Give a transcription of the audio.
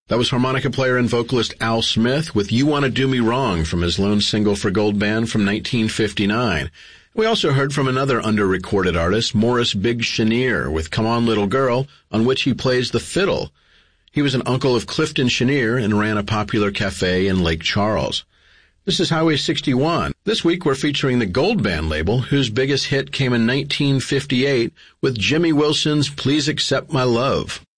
That was harmonica player and vocalist Al Smith with You Wanna Do Me Wrong from his lone single for Gold Band from 1959. We also heard from another under-recorded artist, Morris Big Chenier, with Come On Little Girl, on which he plays the fiddle. He was an uncle of Clifton Chenier and ran a popular cafe in Lake Charles. This is Highway 61. This week we're featuring the Gold Band label, whose biggest hit came in 1958 with Jimmy Wilson's Please Accept My Love.